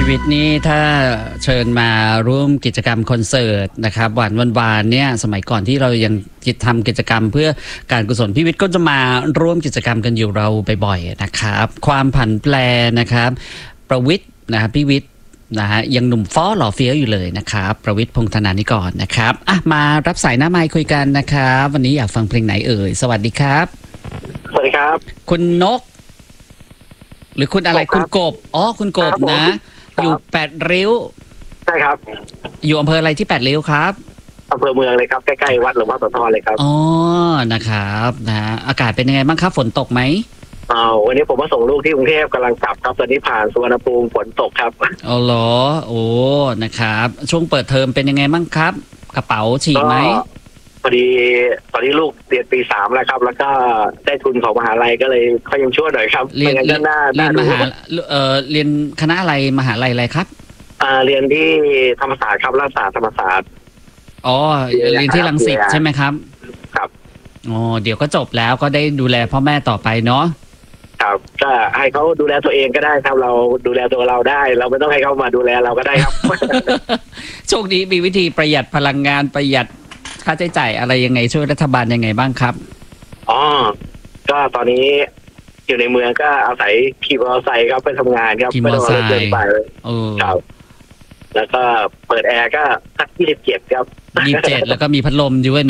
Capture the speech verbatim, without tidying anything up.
พี่วิทย์นี่ถ้าเชิญมาร่วมกิจกรรมคอนเสิร์ตนะครับหวานวันวานเนี่ยสมัยก่อนที่เรายังทำกิจกรรมเพื่อการกุศลพี่วิทย์ก็จะมาร่วมกิจกรรมกันอยู่เราบ่อยๆนะครับความผันแปรนะครับประวิทย์นะครับพี่วิทย์นะฮะยังหนุ่มฟ้อหล่อเฟี้ยวอยู่เลยนะครับประวิทย์พงษ์ธนานิกรนะครับอ่ะมารับสายหน้าไมค์คุยกันนะครับวันนี้อยากฟังเพลงไหนเอ่ยสวัสดีครับสวัสดีครับคุณนกหรือคุณอะไรคุณกบอ๋อคุณกบนะอยู่แปดริ้วใช่ครับอยู่อำเภออะไรที่แปดริ้วครับอำเภอเมืองเลยครับใกล้ๆวัดหลวงพ่อโสธรเลยครับอ๋อนะครับนะอากาศเป็นยังไงบ้างครับฝนตกไหมอ๋อวันนี้ผมมาส่งลูกที่กรุงเทพกำลังกลับครับตอนนี้ผ่านสุวรรณภูมิฝนตกครับอ๋อเหรอโอ้นะครับช่วงเปิดเทอมเป็นยังไงบ้างครับกระเป๋าฉีกไหมพอดีตอนนี้ลูกเรียนปีสามแล้วครับแล้วก็ได้ทุนของมหาลัยก็เลยเขายังช่วยหน่อยครับเรียนเรียนเรียนมหาเอ่อเรียนคณะอะไรมหาลัยอะไรครับอ่าเรียนที่ธรรมศาสตร์ครับรัฐศาสตร์ธรรมศาสตร์อ๋อเรียนที่รังสิตใช่ไหมครับครับอ๋อเดี๋ยวก็จบแล้วก็ได้ดูแลพ่อแม่ต่อไปเนาะครับก็ให้เขาดูแลตัวเองก็ได้ครับเราดูแลตัวเราได้เราไม่ต้องให้เขามาดูแลเราก็ได้ครับโชคดีมีวิธีประหยัดพลังงานประหยัดค่าใช้จ่ายอะไรยังไงช่วยรัฐบาลยังไงบ้างครับอ๋อก็ตอนนี้อยู่ในเมืองก็อาศัยขี่มอเตอร์ไซค์ครับไปทำงานครับไม่ต้องเดินไปครับแล้วก็เปิดแอร์ก็สักยี่สิบเจ็ดครับยี่สิบเจ็ดแล้วก็มีพัดลมด้วยเนาะ